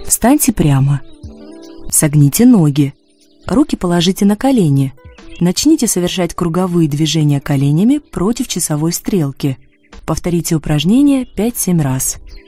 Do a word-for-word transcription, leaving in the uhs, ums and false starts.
Встаньте прямо. Согните ноги. Руки положите на колени. Начните совершать круговые движения коленями против часовой стрелки. Повторите упражнение пять-семь раз.